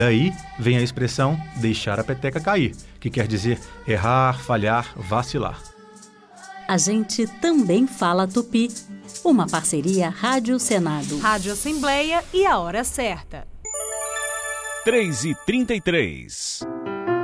Daí vem a expressão deixar a peteca cair, que quer dizer errar, falhar, vacilar. A gente também fala tupi. Uma parceria Rádio Senado. Rádio Assembleia e a hora certa. 3h33.